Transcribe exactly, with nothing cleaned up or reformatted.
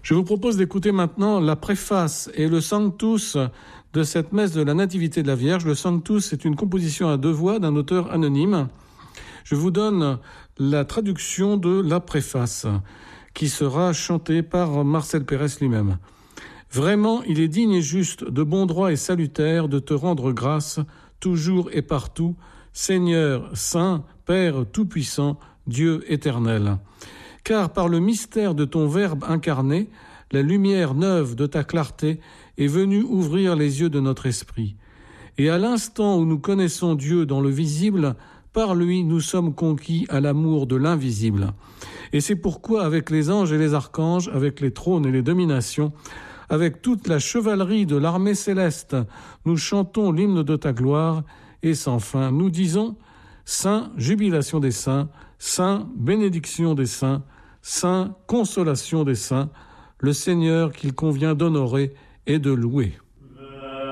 Je vous propose d'écouter maintenant la préface et le Sanctus de cette messe de la Nativité de la Vierge. Le Sanctus est une composition à deux voix d'un auteur anonyme. Je vous donne la traduction de la préface, qui sera chantée par Marcel Pérez lui-même. Vraiment, il est digne et juste, de bon droit et salutaire, de te rendre grâce, toujours et partout, Seigneur saint, Père tout-puissant, Dieu éternel. Car par le mystère de ton Verbe incarné, la lumière neuve de ta clarté est venue ouvrir les yeux de notre esprit. Et à l'instant où nous connaissons Dieu dans le visible, par lui nous sommes conquis à l'amour de l'invisible. Et c'est pourquoi avec les anges et les archanges, avec les trônes et les dominations, avec toute la chevalerie de l'armée céleste, nous chantons l'hymne de ta gloire, et sans fin nous disons « Saint, jubilation des saints, Saint, bénédiction des saints, Saint, consolation des saints, le Seigneur qu'il convient d'honorer et de louer. »